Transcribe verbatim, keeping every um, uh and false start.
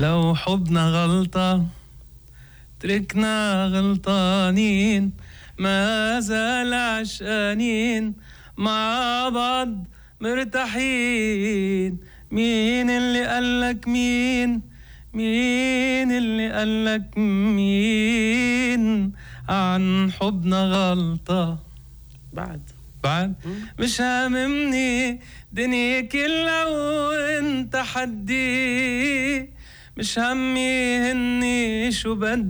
لو حبنا غلطة تركنا غلطانين، ما زال عشقانين مع بعض مرتاحين. مين اللي قالك مين؟ مين اللي قالك مين عن حبنا غلطة؟ بعد بعد مش هاممني دنيا كلها وانت حدي، مش همي هني شو بدي